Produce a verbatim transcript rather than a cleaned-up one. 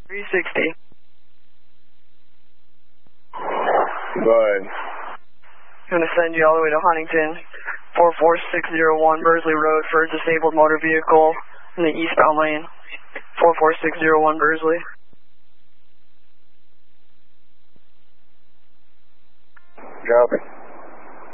three sixty. Go ahead. I'm going to send you all the way to Huntington, four four six zero one Bursley Road for a disabled motor vehicle in the eastbound lane. four four six zero one Bursley. Copy.